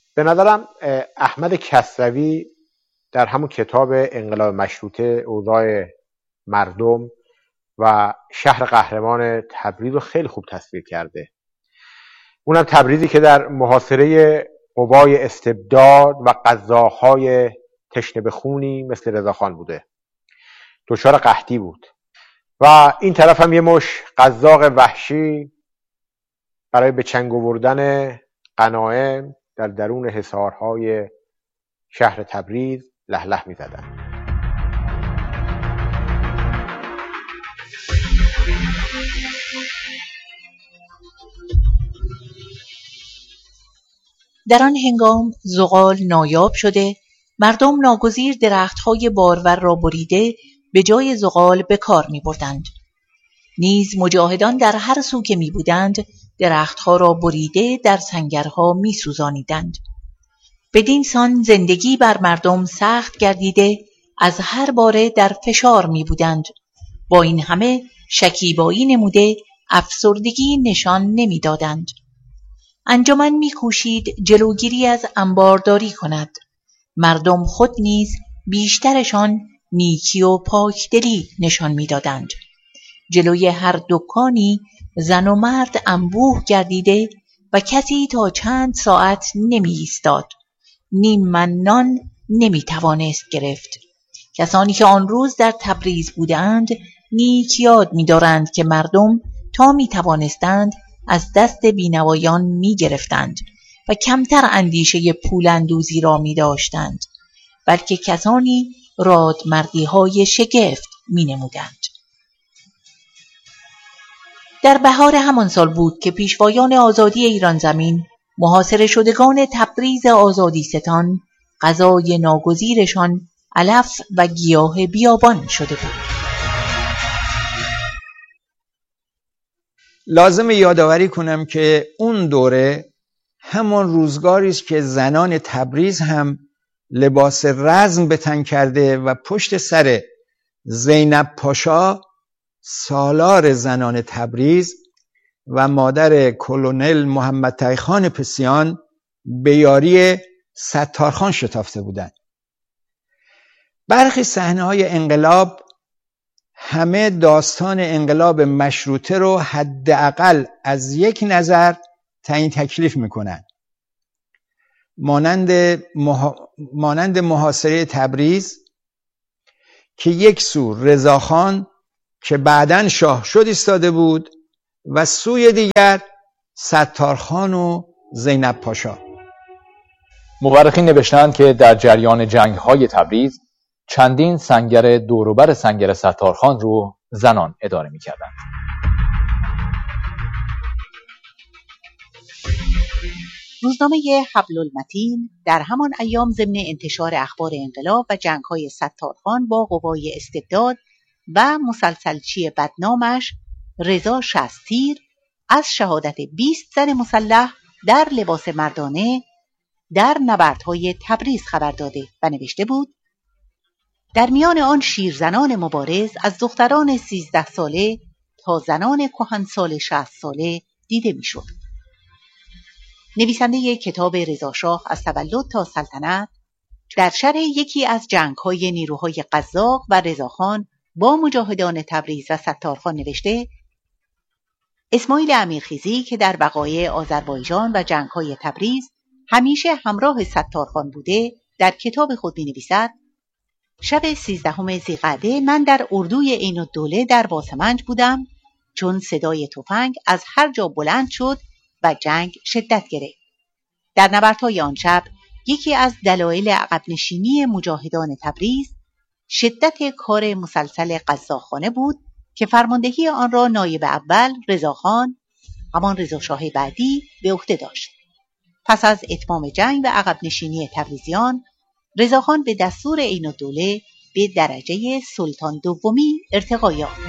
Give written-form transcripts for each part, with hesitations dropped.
به نظرم احمد کسروی در همون کتاب انقلاب مشروطه اوضاع مردم و شهر قهرمان تبریز رو خیلی خوب تصویر کرده. اونم تبریزی که در محاصره قوای استبداد و قزاق‌های تشنه به خونی مثل رضاخان بوده، دچار قحطی بود و این طرف هم یه مش قزاق وحشی برای به چنگ آوردن غنایم در درون حصارهای شهر تبریز له له می‌زدند. در آن هنگام زغال نایاب شده، مردم ناگزیر درختهای بارور را بریده به جای زغال به کار می بردند. نیز مجاهدان در هر سو که می بودند درختها را بریده در سنگرها می سوزانیدند. بدین سان زندگی بر مردم سخت گردیده از هر باره در فشار می بودند. با این همه شکیبایی نموده افسردگی نشان نمی دادند. انجمن می‌کوشید جلوگیری از انبارداری کند. مردم خود نیز بیشترشان نیکی و پاکدلی نشان می‌دادند. جلوی هر دکانی زن و مرد انبوه گردیده و کسی تا چند ساعت نمی‌ایستاد. نیم من نان نمی‌توانست گرفت. کسانی که آن روز در تبریز بودند نیک یاد می‌دارند که مردم تا می‌توانستند از دست بینوایان می گرفتند و کمتر اندیشه پول اندوزی را می داشتند، بلکه کسانی رادمردی های شگفت می نمودند. در بهار همان سال بود که پیشوایان آزادی ایران زمین محاصره شدگان تبریز آزادی ستان غذای ناگزیرشان علف و گیاه بیابان شده بود. لازم یادآوری کنم که اون دوره همان روزگاری است که زنان تبریز هم لباس رزم به تن کرده و پشت سر زینب پاشا سالار زنان تبریز و مادر کلونل محمد تقی خان پسیان به یاری ستارخان شتافته بودند. برخی صحنه‌های انقلاب همه داستان انقلاب مشروطه رو حداقل از یک نظر تعیین تکلیف میکنن. مانند محاصره تبریز که یک سو رضاخان که بعداً شاه شد ایستاده بود و سوی دیگر ستارخان و زینب پاشا. مورخین نوشتند که در جریان جنگ‌های تبریز چندین سنگر دوروبر سنگر ستارخان رو زنان اداره می‌کردند. روزنامه حبل المتین در همان ایام ضمن انتشار اخبار انقلاب و جنگ‌های ستارخان با قوای استبداد و مسلسلچی بدنامش رضا شصتیر از شهادت 20 زن مسلح در لباس مردانه در نبردهای تبریز خبر داده و نوشته بود: در میان آن شیرزنان مبارز از دختران 13 ساله تا زنان کهنسال 60 ساله دیده میشد. نویسنده کتاب رضا شاه از تولد تا سلطنت در شرح یکی از جنگ‌های نیروهای قزاق و رضاخان با مجاهدان تبریز و ستارخان نوشته: اسماعیل امیرخیزی که در وقایع آذربایجان و جنگ‌های تبریز همیشه همراه ستارخان بوده در کتاب خود می‌نویسد: شب 13 ذیقعده من در اردوی عین‌الدوله در باسمنج بودم چون صدای تفنگ از هر جا بلند شد و جنگ شدت گرفت. در نبردهای آن شب یکی از دلایل عقب نشینی مجاهدان تبریز شدت کار مسلسل قزاقخانه بود که فرماندهی آن را نایب اول رضاخان، همان رضا شاه بعدی، به عهده داشت. پس از اتمام جنگ و عقب نشینی تبریزیان، رضاخان به دستور عین‌الدوله به درجه سلطان دومی ارتقا یافت.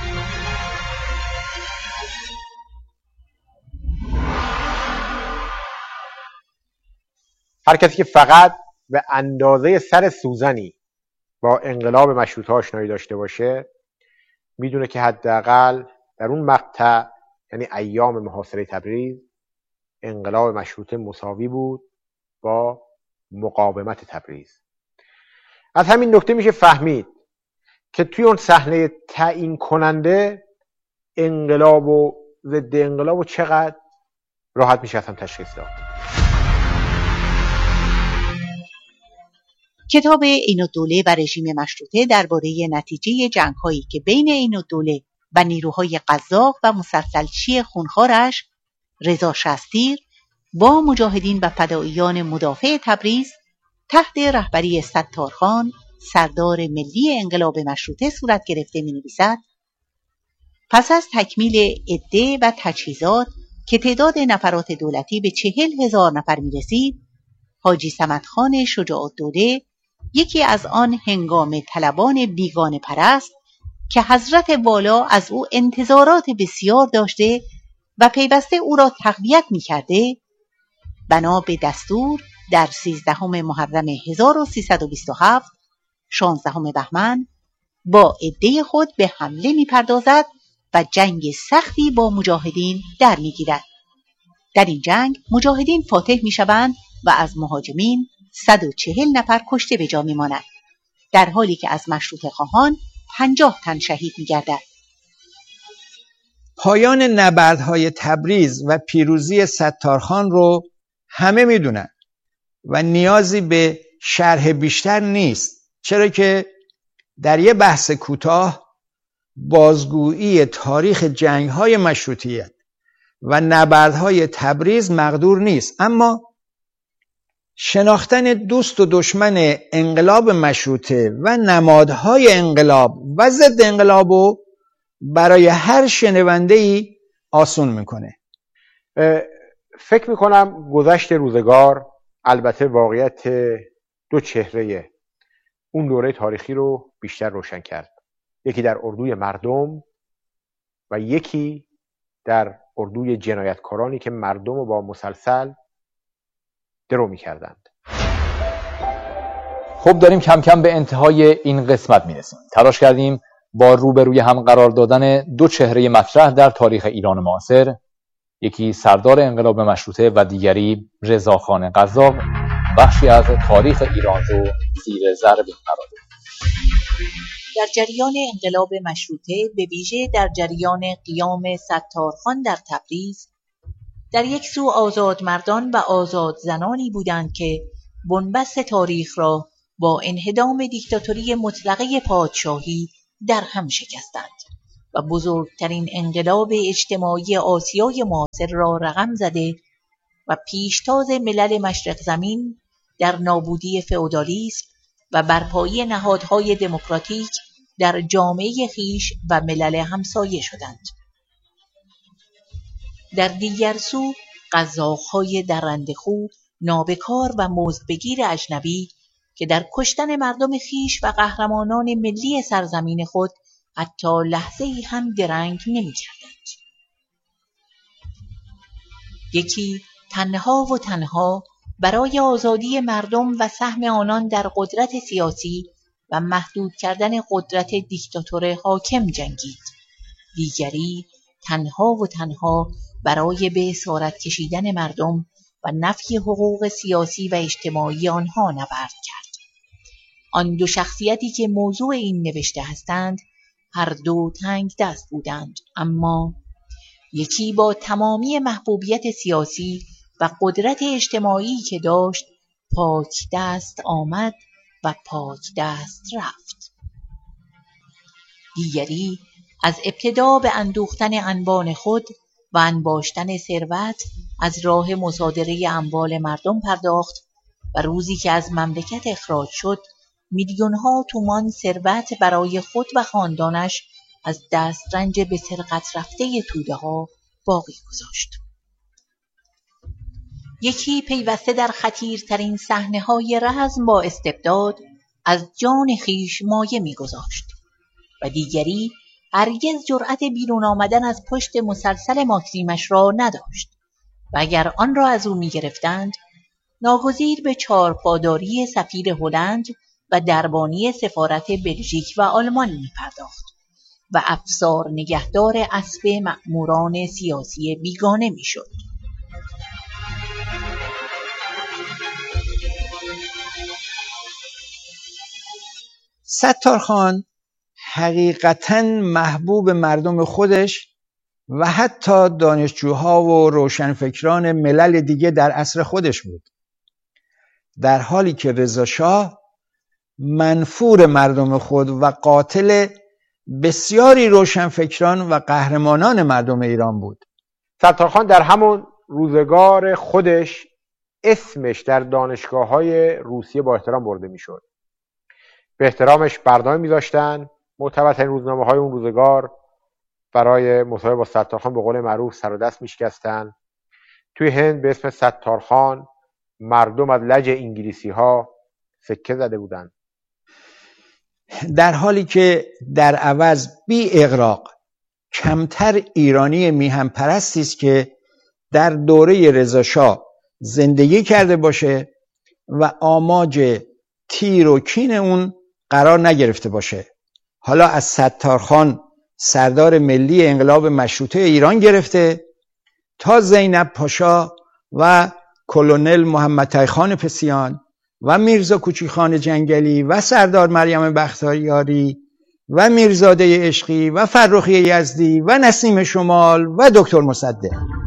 هر کسی که فقط به اندازه سر سوزنی با انقلاب مشروطه آشنایی داشته باشه میدونه که حداقل در اون مقطع، یعنی ایام محاصره تبریز، انقلاب مشروطه مساوی بود با مقاومت تبریز. از همین نکته میشه فهمید که توی اون صحنه تعیین کننده انقلاب و ضد انقلاب و چقدر راحت میشه اصلا تشخیص داد. کتاب عین‌الدوله و رژیم مشروطه درباره نتیجه جنگ‌هایی که بین عین‌الدوله و نیروهای قزاق و مسلسلچی خونخوارش رضا شستیر با مجاهدین و فدائیان مدافع تبریز تحت رهبری ستارخان سردار ملی انقلاب مشروطه صورت گرفته می‌نویسد: پس از تکمیل عده و تجهیزات که تعداد نفرات دولتی به 40,000 نفر می‌رسید، حاجی صمدخان شجاع‌الدوله یکی از آن هنگام طلبان بیگانه پرست که حضرت والا از او انتظارات بسیار داشته و پیوسته او را تقویت می‌کرده، بنا به دستور در 13 محرم 1327 16 بهمن با عده خود به حمله می‌پردازد و جنگ سختی با مجاهدین در می‌گیرد. در این جنگ مجاهدین فاتح می‌شوند و از مهاجمین 140 نفر کشته به جا می‌مانند، در حالی که از مشروطه خواهان 50 تن شهید می‌گردد. پایان نبردهای تبریز و پیروزی ستارخان رو همه می‌دونن و نیازی به شرح بیشتر نیست، چرا که در یه بحث کوتاه بازگویی تاریخ جنگ‌های مشروطیت و نبردهای تبریز مقدور نیست، اما شناختن دوست و دشمن انقلاب مشروطه و نمادهای انقلاب و ضد انقلاب رو برای هر شنونده‌ای آسون میکنه. فکر میکنم گذشت روزگار البته واقعیت دو چهره اون دوره تاریخی رو بیشتر روشن کرد، یکی در اردوی مردم و یکی در اردوی جنایتکارانی که مردم رو با مسلسل درو می‌کردند. خب داریم کم کم به انتهای این قسمت میرسیم. تلاش کردیم با روبروی هم قرار دادن دو چهره مطرح در تاریخ ایران معاصر، یکی سردار انقلاب مشروطه و دیگری رضاخان قزاق، بخشی از تاریخ ایران رو زیر ذره بین قرار دادیم. در جریان انقلاب مشروطه، به ویژه در جریان قیام ستارخان در تبریز، در یک سو آزاد مردان و آزاد زنانی بودند که بنبست تاریخ را با انهدام دیکتاتوری مطلقه پادشاهی در هم شکستند و بزرگترین انقلاب اجتماعی آسیای معاصر را رقم زده و پیشتاز ملل مشرق زمین در نابودی فئودالیسم و برپایی نهادهای دموکراتیک در جامعه خویش و ملل همسایه شدند. در دیگر سو قزاق‌های درنده‌خو، نابکار و مزدبگیر اجنبی که در کشتن مردم خویش و قهرمانان ملی سرزمین خود حتی لحظه‌ای هم درنگ نمی‌کردند. یکی تنها و تنها برای آزادی مردم و سهم آنان در قدرت سیاسی و محدود کردن قدرت دیکتاتور حاکم جنگید. دیگری تنها و تنها برای به اسارت کشیدن مردم و نفی حقوق سیاسی و اجتماعی آنها نبرد کرد. آن دو شخصیتی که موضوع این نوشته هستند هر دو تنگ دست بودند، اما یکی با تمامی محبوبیت سیاسی و قدرت اجتماعی که داشت پاک دست آمد و پاک دست رفت. دیگری از ابتدا به اندوختن انبان خود و انباشتن ثروت از راه مصادره اموال مردم پرداخت و روزی که از مملکت اخراج شد میلیون‌ها تومان ثروت برای خود و خاندانش از دسترنج به سرقت رفته توده‌ها باقی گذاشت. یکی پیوسته در خطیرترین صحنه‌های رزم با استبداد از جان خویش مایه می‌گذاشت و دیگری هرگز جرأت بیرون آمدن از پشت مسلسل ماکسیمش را نداشت و اگر آن را از او می‌گرفتند ناگزیر به چارپاداری سفیر هلند و دربانی سفارت بلژیک و آلمان می‌پرداخت و افسار نگهدار اسب مأموران سیاسی بیگانه می‌شد. ستارخان حقیقتاً محبوب مردم خودش و حتی دانشجوها و روشنفکران ملل دیگه در عصر خودش بود، در حالی که رضا شاه منفور مردم خود و قاتل بسیاری روشنفکران و قهرمانان مردم ایران بود. ستارخان در همون روزگار خودش اسمش در دانشگاه‌های روسیه با احترام برده میشد. به احترامش برنامه می‌ذاشتن. معتبرترین روزنامه‌های اون روزگار برای مصاحبه با ستارخان به قول معروف سر و دست میشکستن. توی هند به اسم ستارخان مردم از لج انگلیسی‌ها سکه زده بودند. در حالی که در عوض بی اغراق کمتر ایرانی میهن پرستی است که در دوره رضا شاه زندگی کرده باشه و آماج تیر و کین اون قرار نگرفته باشه. حالا از ستارخان سردار ملی انقلاب مشروطه ایران گرفته تا زینب پاشا و کلونل محمد تقی خان پسیان و میرزا کوچیک خان جنگلی و سردار مریم بختیاری و میرزاده عشقی و فرخی یزدی و نسیم شمال و دکتر مصدق.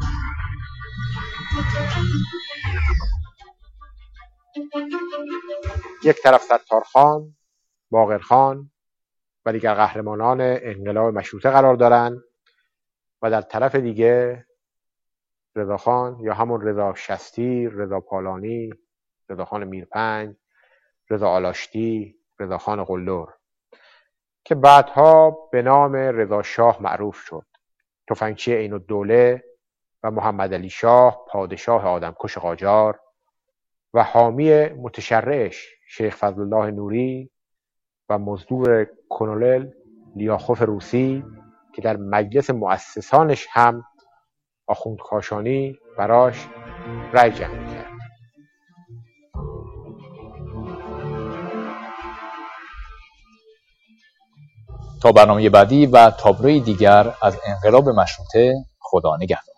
یک طرف ستارخان، باقرخان و دیگر قهرمانان انقلاب مشروطه قرار دارند و در طرف دیگه رضاخان یا همون رضا شستی، رضا پالانی، رضاخان میرپنج، رضا آلاشتی، رضاخان قلدر که بعدها به نام رضا شاه معروف شد. تفنگچی عین‌الدوله و محمد علی شاه پادشاه آدمکش قاجار و حامی متشرعش شیخ فضلالله نوری و مزدور کلونل لیاخوف روسی که در مجلس مؤسسانش هم آخوند کاشانی براش رأی جمع کرد. تا برنامه بعدی و تابلوی دیگر از انقلاب مشروطه، خدا نگهدار.